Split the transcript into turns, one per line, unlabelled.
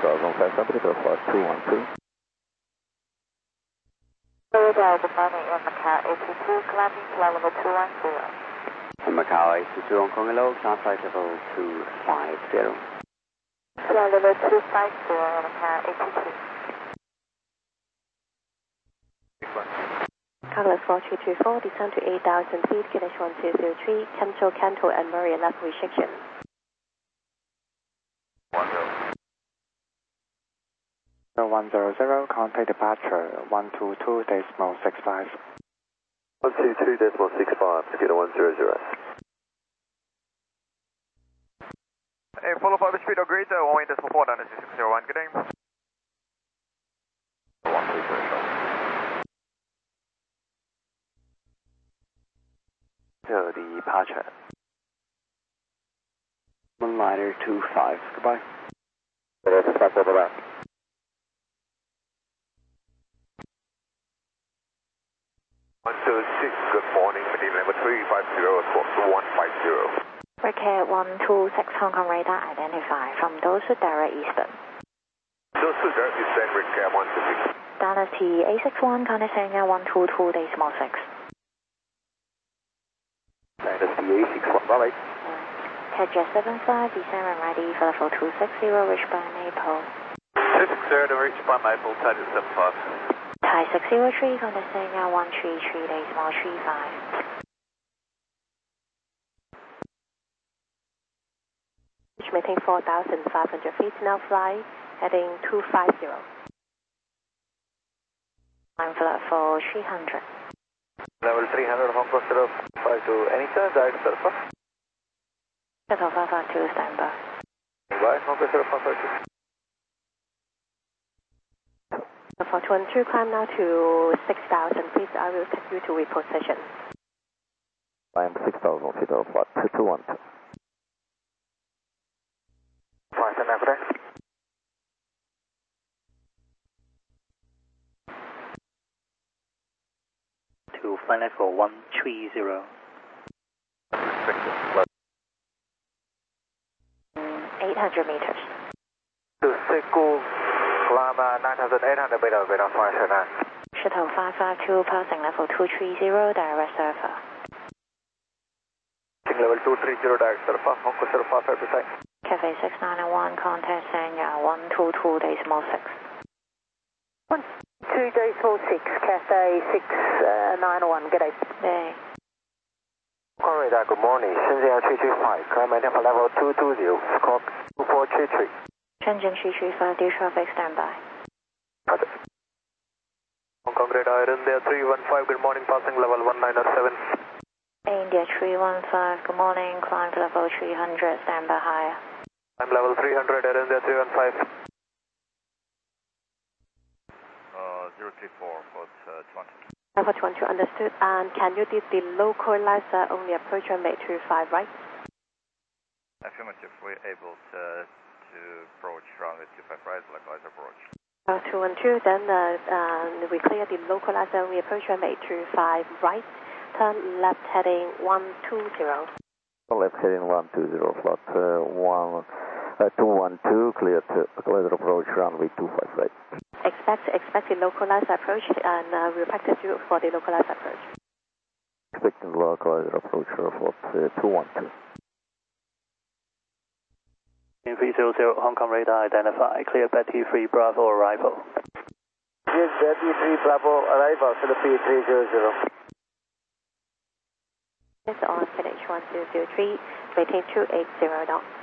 4500, flight 212.
Good morning, in Macau 82, climbing flight level 210.
In Macau 82, Hong Kong hello, climb flight level 250.
Flight level 250, Macau 82.
Calculus 4224, descend to 8,000 feet, QNH 1203, cancel Canto and Murray left restriction.
100, contact departure 122.65.
122.65, Mosquito 100.
Hey, follow 5 speed or greater, 18.4 down to 6601, good day.
120, departure. Moonlighter 25, goodbye.
bye-bye. 126, good morning, Medina number 350, squawk 150.
Red 126 Hong Kong radar identify from Dosu direct eastern.
Dosu direct eastern, Red 126.
Dallas T A61, contact Sanya 122.6.
Dallas T A61, bye-bye.
Jet 75, descend and ready for level 260, reached by Maple.
260 to reach by Maple, Target 75.
Thai 603, contact Sanya 133.35. Which maintain 4,500 feet, now fly, heading 250. Climb flight for 300.
Level 300, Hong Kong 052, anytime, direct surfer.
Shuttle 552, standby.
Bye, Hong Kong 0552.
For 212, climb now to 6,000 feet. I will take you to reposition.
Climb 6,000 feet of flight 212.
5 and after.
To flight level 130.
800 meters.
To Sekou, climb 9,800 meters, radar 579.
Shuttle 552, passing level 230, direct surfer.
Level 230, direct surfer, Hong Kong 0556.
Cafe 691, contact Sanya 122.6.
122.6, Cafe 691, good day.
Day.
Hong Kong radar, good morning, Shenzhen 335, climb maintain for level 220, squawk 2433.
Shenzhen 335, deal traffic, standby.
Roger.
Hong Kong radar, India 315, good morning, passing level 1907.
India 315, good morning, climb level 300, standby higher.
I'm level 300, India 315. 034, for 20.
Level 20, understood. And can you do the localizer only approach on May 25, right?
Affirmative, we're able to approach runway 25 right, localizer approach.
212, then we clear the localizer only approach on May 25, right? Turn left heading 120.
Left heading 120, flight 212, clear to localizer approach runway 25 right.
Expect the localized approach, and we'll practice you for the localized approach.
Expecting localizer approach for flight 212.
In 300, Hong Kong radar identify, clear Betty 3 Bravo arrival.
Yes, Betty 3 Bravo arrival, Philippine 300.
It's on finish 1203, maintain 280 knots.